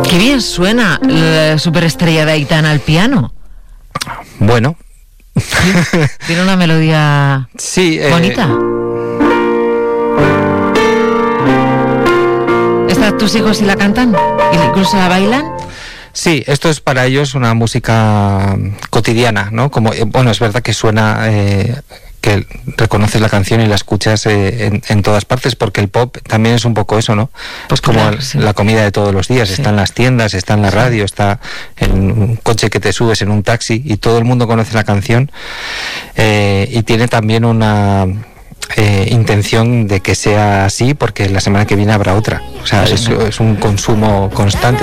Qué bien suena la superestrella de Aitana al piano. Bueno. ¿Sí? Tiene una melodía bonita. ¿Están tus hijos y la cantan? ¿Y incluso la bailan? Sí, esto es para ellos una música cotidiana, ¿no? Como, bueno, es verdad que suena, que reconoces la canción y la escuchas en todas partes, porque el pop también es un poco eso, ¿no? Pues como la comida de todos los días, está en las tiendas, está en la radio, está en un coche que te subes, en un taxi, y todo el mundo conoce la canción, y tiene también una intención de que sea así, porque la semana que viene habrá otra. O sea, es un consumo constante